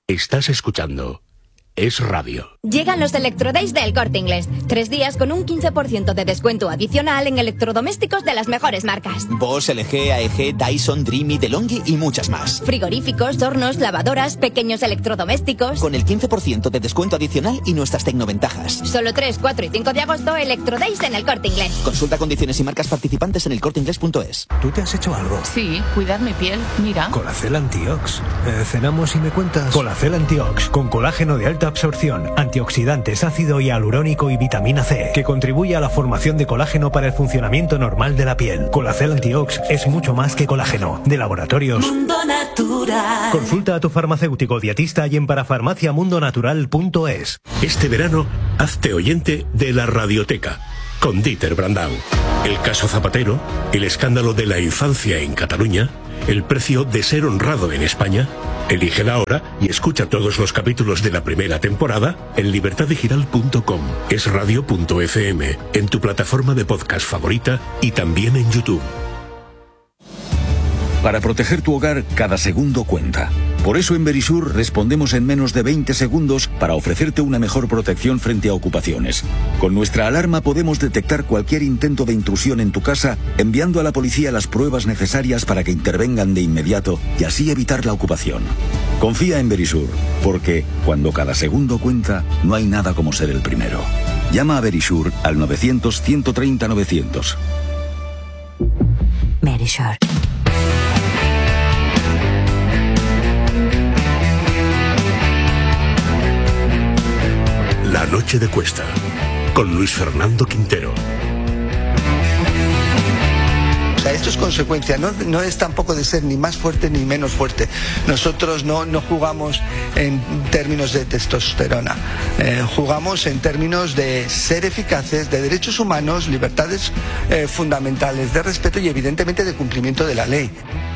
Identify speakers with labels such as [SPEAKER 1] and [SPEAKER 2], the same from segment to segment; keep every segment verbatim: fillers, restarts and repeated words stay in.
[SPEAKER 1] Estás escuchando Es Radio.
[SPEAKER 2] Llegan los Electrodays del Corte Inglés. Tres días con un quince por ciento de descuento adicional en electrodomésticos de las mejores marcas.
[SPEAKER 3] Bosch, L G, A E G, Dyson, Dreamy, DeLonghi y muchas más.
[SPEAKER 2] Frigoríficos, hornos, lavadoras, pequeños electrodomésticos.
[SPEAKER 3] Con el quince por ciento de descuento adicional y nuestras tecnoventajas.
[SPEAKER 2] Solo tres, cuatro y cinco de agosto, Electrodays en el Corte Inglés.
[SPEAKER 3] Consulta condiciones y marcas participantes en el corte inglés punto es.
[SPEAKER 4] ¿Tú te has hecho algo?
[SPEAKER 5] Sí, cuidar mi piel, mira.
[SPEAKER 4] Colacel Antiox. Eh, cenamos y me cuentas. Colacel Antiox, con colágeno de alta absorción, antioxidantes, ácido hialurónico y vitamina C, que contribuye a la formación de colágeno para el funcionamiento normal de la piel. Colacel Antiox es mucho más que colágeno. De Laboratorios
[SPEAKER 6] Mundo Natural.
[SPEAKER 4] Consulta a tu farmacéutico dietista y en parafarmacia mundo natural punto es.
[SPEAKER 1] Este verano, hazte oyente de la Radioteca, con Dieter Brandau. El caso Zapatero, el escándalo de la infancia en Cataluña, el precio de ser honrado en España. Elige la hora y escucha todos los capítulos de la primera temporada en libertad digital punto com, es radio punto efe eme, en tu plataforma de podcast favorita y también en YouTube.
[SPEAKER 7] Para proteger tu hogar, cada segundo cuenta. Por eso en Verisur respondemos en menos de veinte segundos para ofrecerte una mejor protección frente a ocupaciones. Con nuestra alarma podemos detectar cualquier intento de intrusión en tu casa, enviando a la policía las pruebas necesarias para que intervengan de inmediato y así evitar la ocupación. Confía en Verisur, porque cuando cada segundo cuenta, no hay nada como ser el primero. Llama a Verisur al novecientos, ciento treinta, novecientos.
[SPEAKER 8] Verisur.
[SPEAKER 1] La noche de Cuesta, con Luis Fernando Quintero.
[SPEAKER 9] O sea, esto es consecuencia, no, no es tampoco de ser ni más fuerte ni menos fuerte. Nosotros no, no jugamos en términos de testosterona, eh, jugamos en términos de ser eficaces, de derechos humanos, libertades eh, fundamentales, de respeto y evidentemente de cumplimiento de la ley.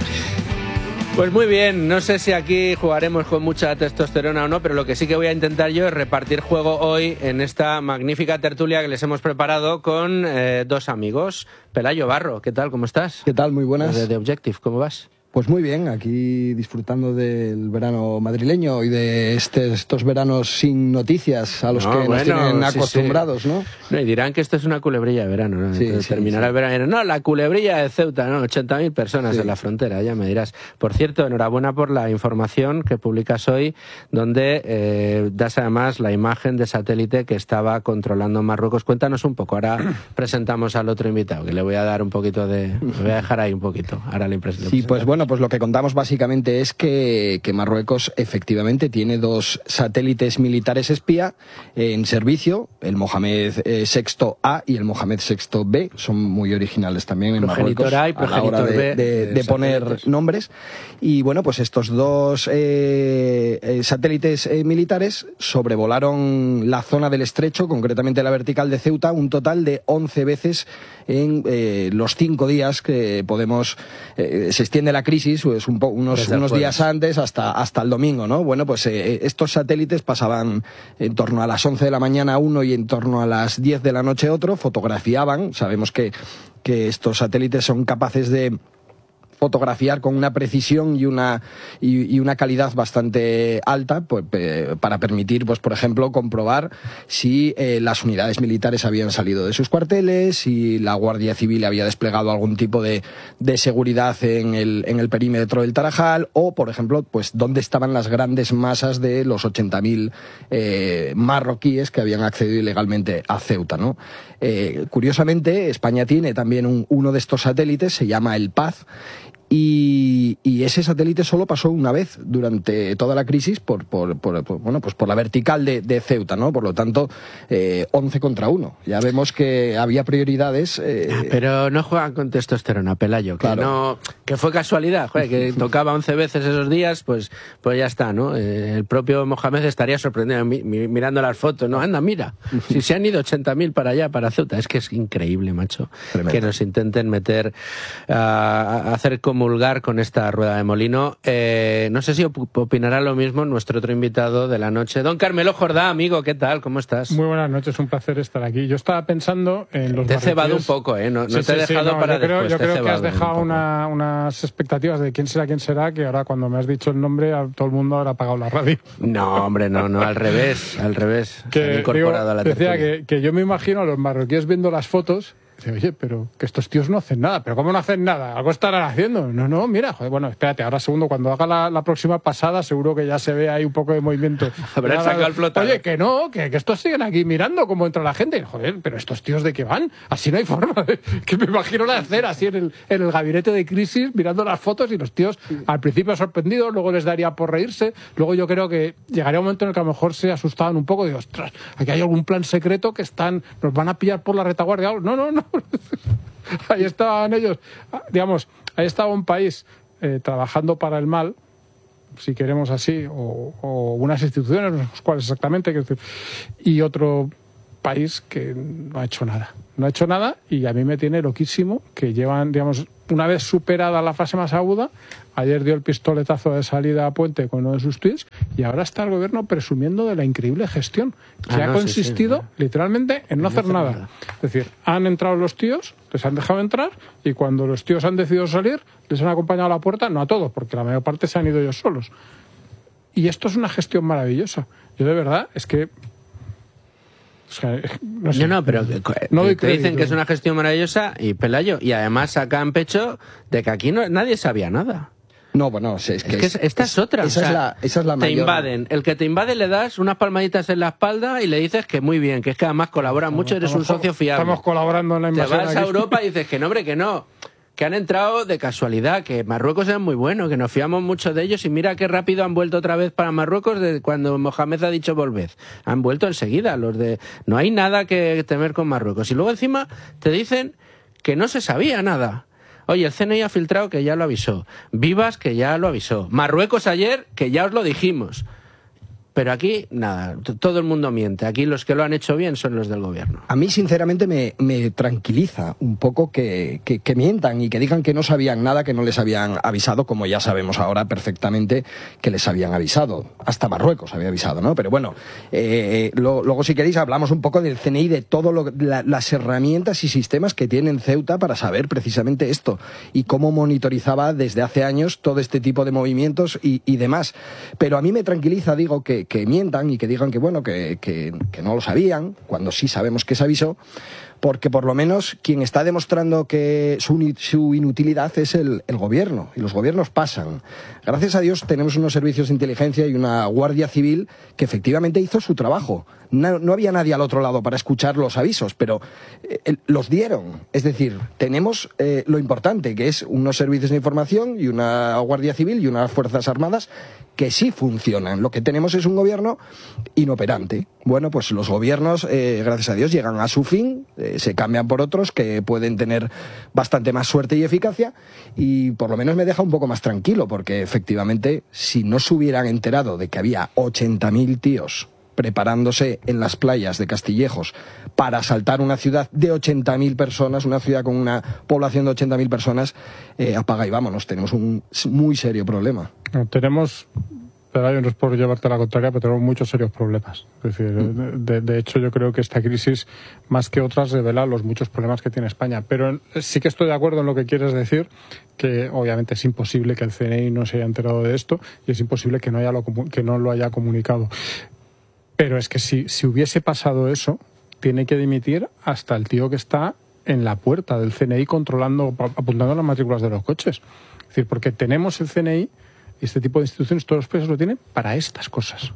[SPEAKER 10] Pues muy bien, no sé si aquí jugaremos con mucha testosterona o no, pero lo que sí que voy a intentar yo es repartir juego hoy en esta magnífica tertulia que les hemos preparado con eh, dos amigos. Pelayo Barro, ¿qué tal? ¿Cómo estás?
[SPEAKER 11] ¿Qué tal? Muy buenas.
[SPEAKER 10] De The Objective, ¿cómo vas?
[SPEAKER 11] Pues muy bien, aquí disfrutando del verano madrileño y de este, estos veranos sin noticias a los no, que bueno, nos tienen acostumbrados, sí, sí. ¿no?
[SPEAKER 10] No, y dirán que esto es una culebrilla de verano, ¿no? Sí, sí, terminará sí. el verano. No, la culebrilla de Ceuta, ¿no? ochenta mil personas sí. en la frontera, ya me dirás. Por cierto, enhorabuena por la información que publicas hoy, donde eh, das además la imagen de satélite que estaba controlando Marruecos. Cuéntanos un poco, ahora presentamos al otro invitado, que le voy a dar un poquito de... Me voy a dejar ahí un poquito, ahora la impresión.
[SPEAKER 11] Sí, pues bueno, pues lo que contamos básicamente es que, que Marruecos efectivamente tiene dos satélites militares espía en servicio, el Mohamed eh, sexto A y el Mohamed sexto B, son muy originales también en Marruecos
[SPEAKER 10] A y
[SPEAKER 11] a la hora de,
[SPEAKER 10] B,
[SPEAKER 11] de, de poner nombres. Y bueno, pues estos dos eh, eh, satélites eh, militares sobrevolaron la zona del estrecho, concretamente la vertical de Ceuta, un total de once veces en eh, los cinco días que podemos... Eh, se extiende la crisis, pues un po, unos, unos días antes hasta, hasta el domingo, ¿no? Bueno, pues eh, estos satélites pasaban en torno a las once de la mañana uno y en torno a las diez de la noche otro, fotografiaban, sabemos que, que estos satélites son capaces de fotografiar con una precisión y una y, y una calidad bastante alta, pues, eh, para permitir, pues por ejemplo, comprobar si eh, las unidades militares habían salido de sus cuarteles, si la Guardia Civil había desplegado algún tipo de, de seguridad en el, en el perímetro del Tarajal, o, por ejemplo, pues dónde estaban las grandes masas de los ochenta mil eh, marroquíes que habían accedido ilegalmente a Ceuta, ¿no? Eh, curiosamente, España tiene también un, uno de estos satélites, se llama el Paz, Y, y ese satélite solo pasó una vez durante toda la crisis por, por, por, por bueno, pues por la vertical de, de Ceuta, ¿no? Por lo tanto, eh, once contra uno. Ya vemos que había prioridades. Eh...
[SPEAKER 10] Ah, pero no juegan con testosterona, Pelayo. Que, claro. no, que fue casualidad, joder, que tocaba once veces esos días, pues, pues ya está, ¿no? Eh, el propio Mohamed estaría sorprendido mi, mi, mirando las fotos, ¿no? Anda, mira, si se han ido ochenta mil para allá, para Ceuta. Es que es increíble, macho, Tremendo. que nos intenten meter a, a hacer como comulgar con esta esta rueda de molino. Eh, no sé si op opinará lo mismo nuestro otro invitado de la noche, don Carmelo Jordá, amigo, ¿qué tal? ¿Cómo estás?
[SPEAKER 6] Muy buenas noches, un placer estar aquí. Yo estaba pensando en los
[SPEAKER 10] Te he cebado
[SPEAKER 6] marroquíes.
[SPEAKER 10] un poco, ¿eh? No, no
[SPEAKER 6] sí,
[SPEAKER 10] te
[SPEAKER 6] sí,
[SPEAKER 10] he dejado
[SPEAKER 6] sí, no,
[SPEAKER 10] para
[SPEAKER 6] yo creo,
[SPEAKER 10] después.
[SPEAKER 6] Yo
[SPEAKER 10] te he
[SPEAKER 6] creo que has
[SPEAKER 10] cebado
[SPEAKER 6] dejado
[SPEAKER 10] un
[SPEAKER 6] una, unas expectativas de quién será quién será, que ahora cuando me has dicho el nombre, a todo el mundo habrá apagado la radio.
[SPEAKER 10] No, hombre, no, no, al revés, al revés.
[SPEAKER 6] Que,
[SPEAKER 10] Se han incorporado
[SPEAKER 6] digo,
[SPEAKER 10] a la
[SPEAKER 6] decía
[SPEAKER 10] tertulia.
[SPEAKER 6] que, que yo me imagino a los marroquíes viendo las fotos. Dice, oye, pero que estos tíos no hacen nada. ¿Pero cómo no hacen nada? ¿Algo estarán haciendo? No, no, mira, joder, bueno, espérate, ahora segundo, cuando haga la, la próxima pasada, seguro que ya se ve ahí un poco de movimiento.
[SPEAKER 10] Habrán sacado el flotador.
[SPEAKER 6] Oye, que no, que, que estos siguen aquí mirando cómo entra la gente. Joder, pero estos tíos de qué van, así no hay forma. De, que me imagino la escena así en el, en el gabinete de crisis, mirando las fotos y los tíos al principio sorprendidos, luego les daría por reírse. Luego yo creo que llegaría un momento en el que a lo mejor se asustaban un poco. Digo, ostras, aquí hay algún plan secreto que están, nos van a pillar por la retaguardia. No, no, no. Ahí estaban ellos, digamos, ahí estaba un país eh, trabajando para el mal, si queremos así, o, o unas instituciones, no sé cuáles exactamente, quiero decir, y otro país que no ha hecho nada. No ha hecho nada y a mí me tiene loquísimo que llevan, digamos, una vez superada la fase más aguda, ayer dio el pistoletazo de salida a Puente con uno de sus tweets y ahora está el gobierno presumiendo de la increíble gestión que
[SPEAKER 10] ah,
[SPEAKER 6] ha
[SPEAKER 10] no,
[SPEAKER 6] consistido
[SPEAKER 10] sí, sí,
[SPEAKER 6] literalmente en no, no hacer nada. nada. Es decir, han entrado los tíos, les han dejado entrar y cuando los tíos han decidido salir, les han acompañado a la puerta, no a todos, porque la mayor parte se han ido ellos solos. Y esto es una gestión maravillosa. Yo de verdad, es que... O sea, no, sé,
[SPEAKER 10] no, no, pero
[SPEAKER 6] no
[SPEAKER 10] te, te dicen que es una gestión maravillosa y Pelayo, y además sacan pecho de que aquí no, nadie sabía nada.
[SPEAKER 11] No, bueno, es que,
[SPEAKER 10] es que es, esta es, es otra.
[SPEAKER 11] Esa,
[SPEAKER 10] o sea,
[SPEAKER 11] es la, esa es la
[SPEAKER 10] te
[SPEAKER 11] mayor...
[SPEAKER 10] invaden. El que te invade le das unas palmaditas en la espalda y le dices que muy bien, que es que además colaboran mucho, eres un socio fiable.
[SPEAKER 6] Estamos colaborando en la invasión.
[SPEAKER 10] Te vas a Europa y dices que no, hombre, que no. Que han entrado de casualidad, que Marruecos es muy bueno, que nos fiamos mucho de ellos y mira qué rápido han vuelto otra vez para Marruecos de cuando Mohamed ha dicho volved. Han vuelto enseguida los de... No hay nada que temer con Marruecos. Y luego encima te dicen que no se sabía nada. Oye, el C N I ha filtrado que ya lo avisó. Vivas que ya lo avisó. Marruecos ayer que ya os lo dijimos. Pero aquí, nada, todo el mundo miente. Aquí los que lo han hecho bien son los del gobierno.
[SPEAKER 11] A mí, sinceramente, me, me tranquiliza un poco que, que, que mientan y que digan que no sabían nada, que no les habían avisado, como ya sabemos ahora perfectamente que les habían avisado. Hasta Marruecos había avisado, ¿no? Pero bueno, eh, lo, luego si queréis hablamos un poco del C N I, de todas la, las herramientas y sistemas que tiene en Ceuta para saber precisamente esto y cómo monitorizaba desde hace años todo este tipo de movimientos y, y demás. Pero a mí me tranquiliza, digo, que que mientan y que digan que bueno que, que, que no lo sabían, cuando sí sabemos que se avisó, porque por lo menos quien está demostrando que su, su inutilidad es el, el gobierno, y los gobiernos pasan. Gracias a Dios tenemos unos servicios de inteligencia y una Guardia Civil que efectivamente hizo su trabajo. No, no había nadie al otro lado para escuchar los avisos, pero eh, los dieron. Es decir, tenemos eh, lo importante, que es unos servicios de información y una Guardia Civil y unas Fuerzas Armadas que sí funcionan. Lo que tenemos es un gobierno inoperante. Bueno, pues los gobiernos, eh, gracias a Dios, llegan a su fin, eh, se cambian por otros que pueden tener bastante más suerte y eficacia, y por lo menos me deja un poco más tranquilo, porque efectivamente, si no se hubieran enterado de que había ochenta mil tíos preparándose en las playas de Castillejos para asaltar una ciudad de ochenta mil personas, una ciudad con una población de ochenta mil personas, eh, apaga y vámonos, tenemos un muy serio problema.
[SPEAKER 6] No, tenemos, pero no es por llevarte la contraria, pero tenemos muchos serios problemas. Es decir, mm. de, de hecho yo creo que esta crisis, más que otras, revela los muchos problemas que tiene España. Pero sí que estoy de acuerdo en lo que quieres decir, que obviamente es imposible que el C N I no se haya enterado de esto y es imposible que no, haya lo, que no lo haya comunicado. Pero es que si, si hubiese pasado eso, tiene que dimitir hasta el tío que está en la puerta del C N I controlando, apuntando las matrículas de los coches. Es decir, porque tenemos el C N I y este tipo de instituciones, todos los países lo tienen para estas cosas.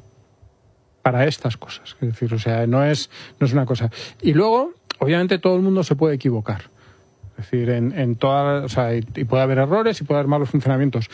[SPEAKER 6] Para estas cosas. Es decir, o sea, no es, no es una cosa. Y luego, obviamente, todo el mundo se puede equivocar. Es decir, en, en toda, o sea, y, y puede haber errores y puede haber malos funcionamientos.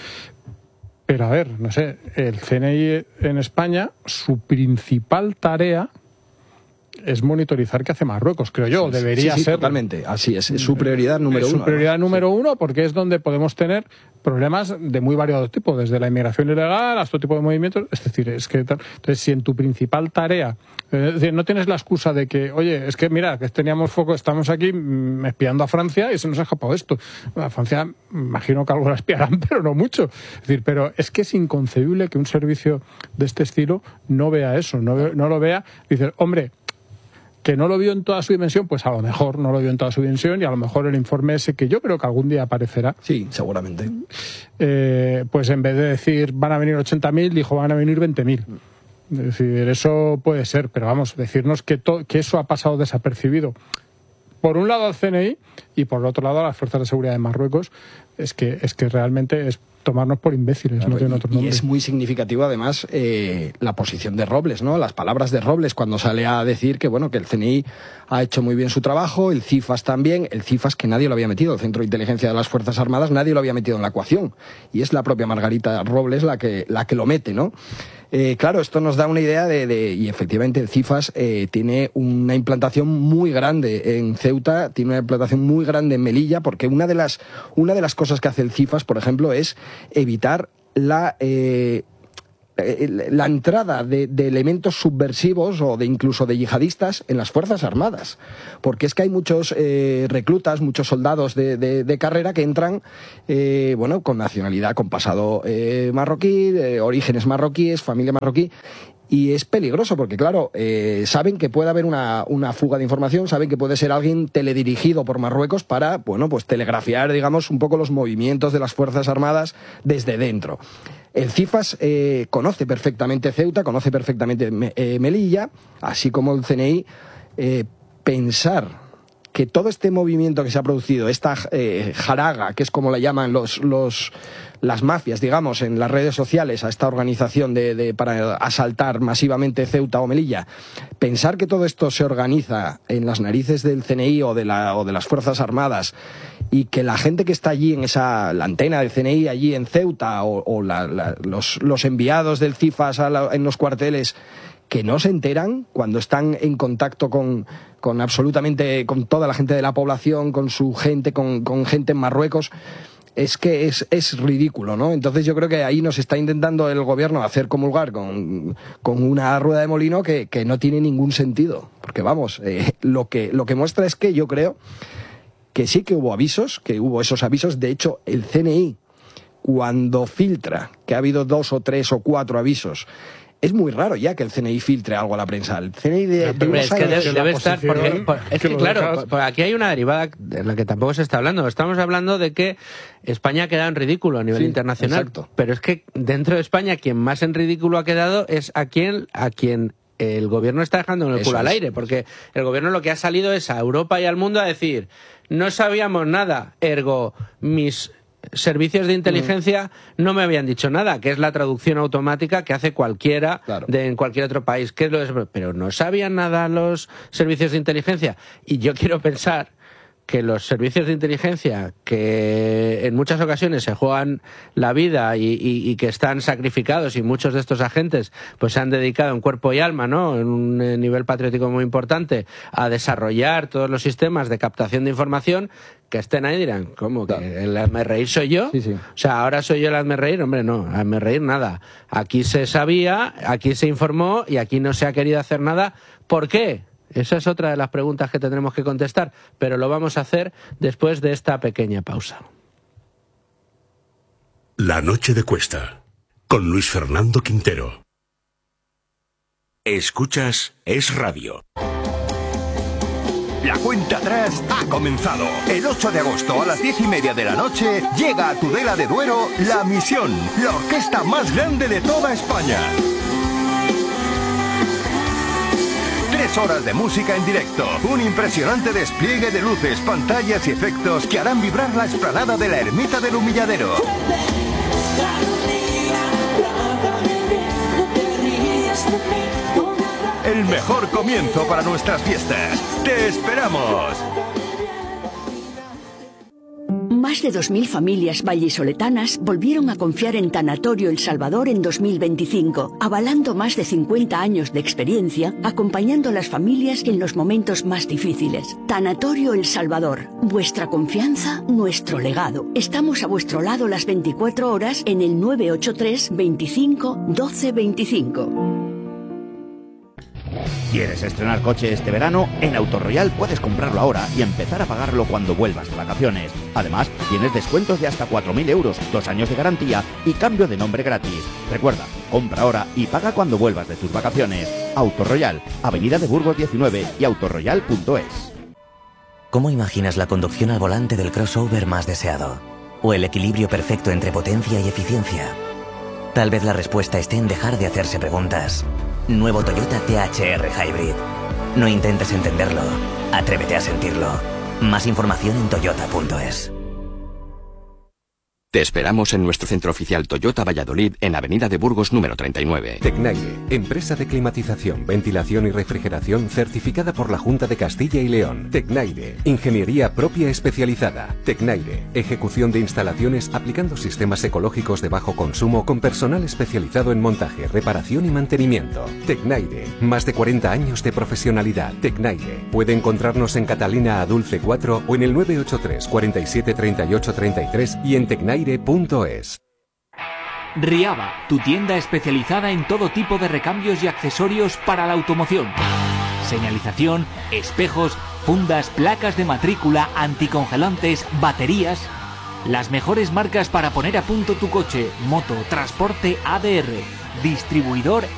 [SPEAKER 6] Pero a ver, no sé, el C N I en España, su principal tarea es monitorizar qué hace Marruecos, creo yo,
[SPEAKER 11] sí,
[SPEAKER 6] debería
[SPEAKER 11] sí, sí,
[SPEAKER 6] ser.
[SPEAKER 11] Totalmente, así es, es su prioridad número
[SPEAKER 6] es
[SPEAKER 11] uno.
[SPEAKER 6] su prioridad
[SPEAKER 11] además.
[SPEAKER 6] número
[SPEAKER 11] sí.
[SPEAKER 6] uno porque es donde podemos tener problemas de muy variado tipo, desde la inmigración ilegal hasta todo tipo de movimientos. Es decir, es que entonces si en tu principal tarea, es decir, no tienes la excusa de que, oye, es que mira, que teníamos foco, estamos aquí mm, espiando a Francia y se nos ha escapado esto. A Francia, imagino que algo la espiarán, pero no mucho. Es decir, pero es que es inconcebible que un servicio de este estilo no vea eso, no, ve, no lo vea. Dices, hombre, que no lo vio en toda su dimensión, pues a lo mejor no lo vio en toda su dimensión y a lo mejor el informe ese que yo creo que algún día aparecerá.
[SPEAKER 11] Sí, seguramente.
[SPEAKER 6] Eh, pues en vez de decir van a venir ochenta mil, dijo van a venir veinte mil. Es decir, eso puede ser, pero vamos, decirnos que, to, que eso ha pasado desapercibido. Por un lado al C N I y por el otro lado a las fuerzas de seguridad de Marruecos, es que, es que realmente es tomarnos por imbéciles, claro, no tiene otro nombre.
[SPEAKER 11] Y es muy significativo además eh, la posición de Robles, ¿no? Las palabras de Robles cuando sale a decir que bueno que el C N I ha hecho muy bien su trabajo, el CIFAS también, el CIFAS que nadie lo había metido, el Centro de Inteligencia de las Fuerzas Armadas, nadie lo había metido en la ecuación y es la propia Margarita Robles la que la que lo mete, ¿no? Eh, claro, esto nos da una idea de, de y efectivamente el CIFAS eh, tiene una implantación muy grande en Ceuta, tiene una implantación muy grande en Melilla, porque una de las una de las cosas que hace el CIFAS, por ejemplo, es evitar la eh, la entrada de, de elementos subversivos o de incluso de yihadistas en las Fuerzas Armadas, porque es que hay muchos eh, reclutas, muchos soldados de, de, de carrera que entran eh, bueno, con nacionalidad, con pasado eh, marroquí, eh, orígenes marroquíes, familia marroquí. Y es peligroso porque, claro, eh, saben que puede haber una, una fuga de información, saben que puede ser alguien teledirigido por Marruecos para, bueno, pues telegrafiar, digamos, un poco los movimientos de las Fuerzas Armadas desde dentro. El CIFAS eh, conoce perfectamente Ceuta, conoce perfectamente eh, Melilla, así como el C N I. Eh, pensar que todo este movimiento que se ha producido, esta eh, jaraga, que es como la llaman los, los, las mafias, digamos, en las redes sociales, a esta organización de, de, para asaltar masivamente Ceuta o Melilla, pensar que todo esto se organiza en las narices del C N I o de, la, o de las Fuerzas Armadas y que la gente que está allí en esa la antena del C N I allí en Ceuta o, o la, la, los, los enviados del CIFAS a la, en los cuarteles que no se enteran cuando están en contacto con, con absolutamente con toda la gente de la población, con su gente, con, con gente en Marruecos, es que es, es ridículo, ¿no? Entonces yo creo que ahí nos está intentando el gobierno hacer comulgar con, con una rueda de molino que, que no tiene ningún sentido, porque vamos, eh, lo que, lo que muestra es que yo creo que sí que hubo avisos, que hubo esos avisos. De hecho, el C N I, cuando filtra que ha habido dos o tres o cuatro avisos, es muy raro ya que el C N I filtre algo a la prensa. El C N I de, de
[SPEAKER 10] Hombre, es que debe, debe estar, porque,
[SPEAKER 6] posición,
[SPEAKER 10] por, es
[SPEAKER 6] que
[SPEAKER 10] que
[SPEAKER 6] lo
[SPEAKER 10] claro,
[SPEAKER 6] dejas.
[SPEAKER 10] por- por aquí hay una derivada de la que tampoco se está hablando. Estamos hablando de que España ha quedado en ridículo a nivel
[SPEAKER 11] Sí,
[SPEAKER 10] internacional,
[SPEAKER 11] exacto.
[SPEAKER 10] pero es que dentro de España quien más en ridículo ha quedado es a quien a quien el gobierno está dejando en el
[SPEAKER 11] Eso
[SPEAKER 10] culo al
[SPEAKER 11] es.
[SPEAKER 10] aire, porque el gobierno lo que ha salido es a Europa y al mundo a decir no sabíamos nada, ergo mis servicios de inteligencia no me habían dicho nada, que es la traducción automática que hace cualquiera
[SPEAKER 11] Claro.
[SPEAKER 10] de en cualquier otro país, que es lo de- pero no sabían nada los servicios de inteligencia. Y yo quiero pensar que los servicios de inteligencia, que en muchas ocasiones se juegan la vida y, y- y que están sacrificados, y muchos de estos agentes pues se han dedicado en cuerpo y alma, ¿no?, en un eh, nivel patriótico muy importante, a desarrollar todos los sistemas de captación de información, que estén ahí y dirán, ¿cómo? ¿Que el hazme reír soy yo?
[SPEAKER 11] Sí, sí.
[SPEAKER 10] O sea, ahora soy yo el hazme reír. Hombre, no, hazme reír nada. Aquí se sabía, aquí se informó y aquí no se ha querido hacer nada. ¿Por qué? Esa es otra de las preguntas que tendremos que contestar, pero lo vamos a hacer después de esta pequeña pausa.
[SPEAKER 1] La noche de Cuesta, con Luis Fernando Quintero. Escuchas Es Radio.
[SPEAKER 8] La cuenta atrás ha comenzado. El ocho de agosto a las diez y media de la noche llega a Tudela de Duero La Misión, la orquesta más grande de toda España. Tres horas de música en directo, un impresionante despliegue de luces, pantallas y efectos que harán vibrar la explanada de la Ermita del Humilladero. El mejor comienzo para nuestras fiestas. ¡Te esperamos!
[SPEAKER 12] Más de dos mil familias vallisoletanas volvieron a confiar en Tanatorio El Salvador en dos mil veinticinco, avalando más de cincuenta años de experiencia, acompañando a las familias en los momentos más difíciles. Tanatorio El Salvador, vuestra confianza, nuestro legado. Estamos a vuestro lado las veinticuatro horas en el nueve ocho tres, veinticinco, doce veinticinco.
[SPEAKER 13] ¿Quieres estrenar coche este verano? En Autoroyal puedes comprarlo ahora y empezar a pagarlo cuando vuelvas de vacaciones. Además, tienes descuentos de hasta cuatro mil euros, dos años de garantía y cambio de nombre gratis. Recuerda, compra ahora y paga cuando vuelvas de tus vacaciones. Autoroyal, Avenida de Burgos diecinueve y autoroyal punto es.
[SPEAKER 14] ¿Cómo imaginas la conducción al volante del crossover más deseado? ¿O el equilibrio perfecto entre potencia y eficiencia? Tal vez la respuesta esté en dejar de hacerse preguntas. Nuevo Toyota T H R Hybrid. No intentes entenderlo, atrévete a sentirlo. Más información en toyota punto es.
[SPEAKER 15] Te esperamos en nuestro centro oficial Toyota Valladolid en Avenida de Burgos número treinta y nueve.
[SPEAKER 16] Tecnaire, empresa de climatización, ventilación y refrigeración certificada por la Junta de Castilla y León. Tecnaire, ingeniería propia especializada. Tecnaire, ejecución de instalaciones aplicando sistemas ecológicos de bajo consumo con personal especializado en montaje, reparación y mantenimiento. Tecnaire, más de cuarenta años de profesionalidad. Tecnaire, puede encontrarnos en Catalina Adulce cuatro o en el nueve ocho tres, cuarenta y siete, treinta y ocho, treinta y tres y en Tecnaire punto es.
[SPEAKER 17] Riaba, tu tienda especializada en todo tipo de recambios y accesorios para la automoción. Señalización, espejos, fundas, placas de matrícula, anticongelantes, baterías. Las mejores marcas para poner a punto tu coche, moto, transporte A D R. Distribuidor